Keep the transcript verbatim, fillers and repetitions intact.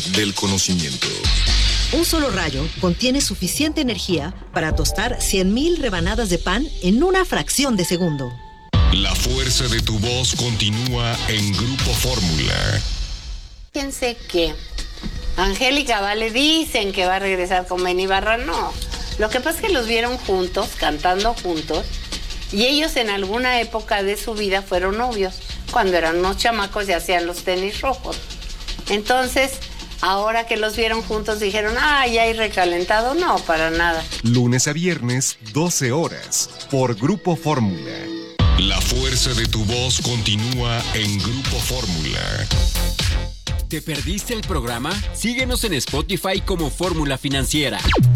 del conocimiento. Un solo rayo contiene suficiente energía para tostar cien mil rebanadas de pan en una fracción de segundo. La fuerza de tu voz continúa en Grupo Fórmula. Fíjense que Angélica Vale dicen que va a regresar con Benny Barra. No, lo que pasa es que los vieron juntos, cantando juntos, y ellos en alguna época de su vida fueron novios. Cuando eran unos chamacos y hacían los tenis rojos. Entonces, ahora que los vieron juntos dijeron, ah, ya hay recalentado. No, para nada. Lunes a viernes, doce horas, por Grupo Fórmula. La fuerza de tu voz continúa en Grupo Fórmula. ¿Te perdiste el programa? Síguenos en Spotify como Fórmula Financiera.